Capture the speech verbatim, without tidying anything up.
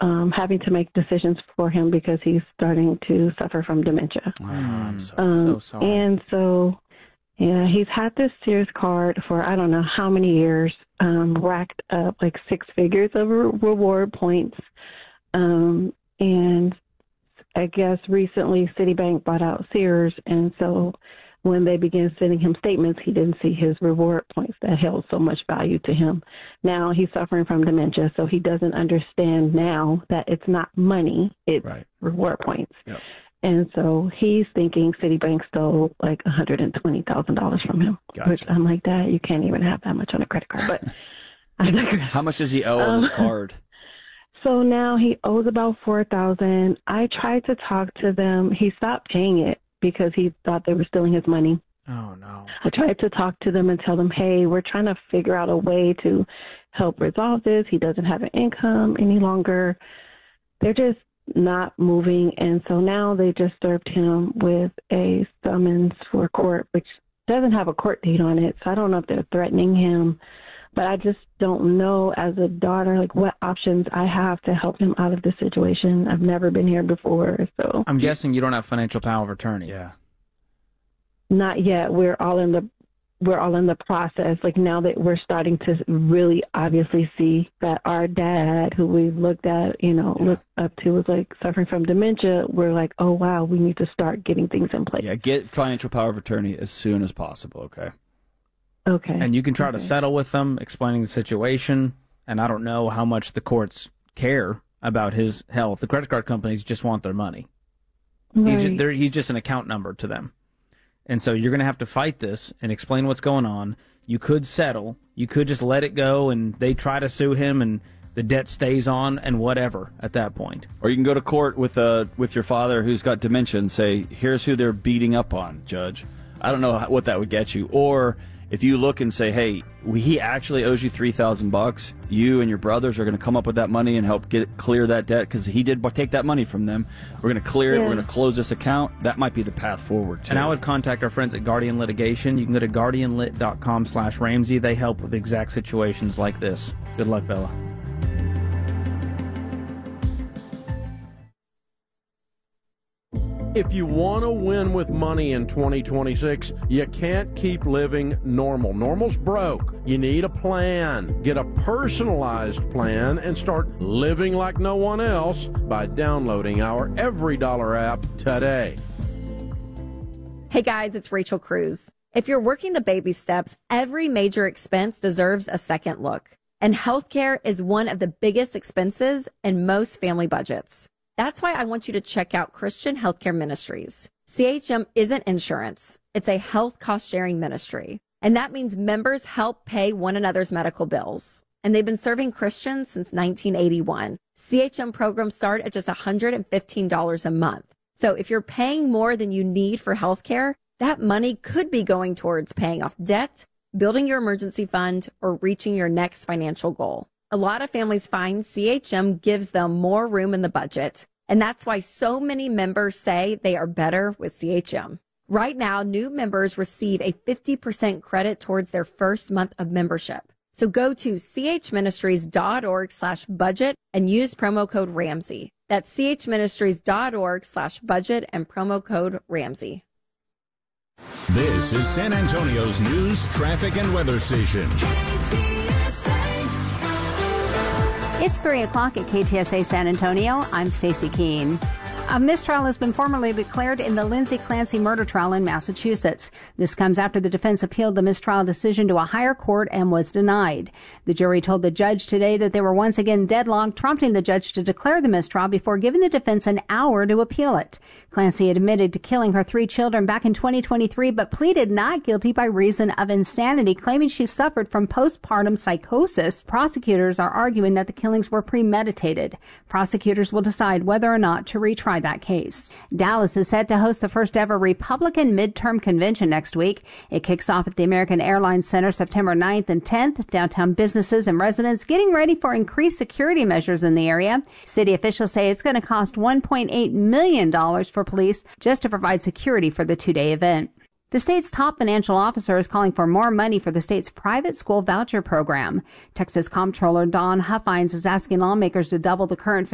um, having to make decisions for him because he's starting to suffer from dementia. Oh, I'm so, um, so sorry. And so, yeah, he's had this Sears card for I don't know how many years, um, racked up like six figures of re- reward points. Um, and I guess recently Citibank bought out Sears, and so when they began sending him statements, he didn't see his reward points that held so much value to him. Now he's suffering from dementia, so he doesn't understand now that it's not money, it's right. reward points. Yep. And so he's thinking Citibank stole like one hundred twenty thousand dollars from him, Gotcha. which I'm like, Dad, you can't even have that much on a credit card. But I digress. How much does he owe on Um, his card? So now he owes about four thousand dollars. I tried to talk to them. He stopped paying it because he thought they were stealing his money. Oh, no. I tried to talk to them and tell them, hey, we're trying to figure out a way to help resolve this. He doesn't have an income any longer. They're just not moving. And so now they just served him with a summons for court, which doesn't have a court date on it. So I don't know if they're threatening him. But I just don't know as a daughter, like what options I have to help him out of this situation. I've never been here before, so. I'm guessing you don't have financial power of attorney. Yeah. Not yet. We're all in the, we're all in the process. Like now that we're starting to really obviously see that our dad, who we've looked at, you know, Yeah. looked up to, was like suffering from dementia. We're like, oh wow, we need to start getting things in place. Yeah, get financial power of attorney as soon as possible, okay? Okay. And you can try okay. to settle with them, explaining the situation. And I don't know how much the courts care about his health. The credit card companies just want their money. Right. He's, just, they're, he's just an account number to them. And so you're going to have to fight this and explain what's going on. You could settle. You could just let it go, and they try to sue him, and the debt stays on and whatever at that point. Or you can go to court with uh, with your father who's got dementia and say, here's who they're beating up on, Judge. I don't know what that would get you. Or if you look and say, hey, he actually owes you three thousand bucks, you and your brothers are going to come up with that money and help get clear that debt because he did take that money from them. We're going to clear yeah. it. We're going to close this account. That might be the path forward, too. And I would contact our friends at Guardian Litigation. You can go to guardianlit.com slash Ramsey. They help with exact situations like this. Good luck, Bella. If you want to win with money in twenty twenty-six, you can't keep living normal. Normal's broke. You need a plan. Get a personalized plan and start living like no one else by downloading our Every Dollar app today. Hey guys, it's Rachel Cruz. If you're working the baby steps, every major expense deserves a second look. And healthcare is one of the biggest expenses in most family budgets. That's why I want you to check out Christian Healthcare Ministries. C H M isn't insurance. It's a health cost-sharing ministry. And that means members help pay one another's medical bills. And they've been serving Christians since nineteen eighty-one. C H M programs start at just one hundred fifteen dollars a month. So if you're paying more than you need for healthcare, that money could be going towards paying off debt, building your emergency fund, or reaching your next financial goal. A lot of families find C H M gives them more room in the budget, and that's why so many members say they are better with C H M. Right now, new members receive a fifty percent credit towards their first month of membership. So go to chministries.org slash budget and use promo code Ramsey. That's chministries.org slash budget and promo code Ramsey. This is San Antonio's news, traffic, and weather station. It's three o'clock at K T S A San Antonio. I'm Stacy Keene. A mistrial has been formally declared in the Lindsay Clancy murder trial in Massachusetts. This comes after the defense appealed the mistrial decision to a higher court and was denied. The jury told the judge today that they were once again deadlocked, prompting the judge to declare the mistrial before giving the defense an hour to appeal it. Clancy admitted to killing her three children back in twenty twenty-three, but pleaded not guilty by reason of insanity, claiming she suffered from postpartum psychosis. Prosecutors are arguing that the killings were premeditated. Prosecutors will decide whether or not to retry that case. Dallas is set to host the first ever Republican midterm convention next week. It kicks off at the American Airlines Center September ninth and tenth. Downtown businesses and residents getting ready for increased security measures in the area. City officials say it's going to cost one point eight million dollars for police just to provide security for the two-day event. The state's top financial officer is calling for more money for the state's private school voucher program. Texas Comptroller Dawn Huffines is asking lawmakers to double the current